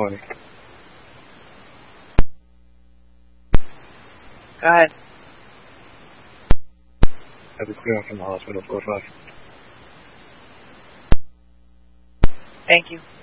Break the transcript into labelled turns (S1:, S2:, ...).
S1: 20.
S2: Go ahead.
S1: Have a clearance from the hospital 45.
S2: Thank you.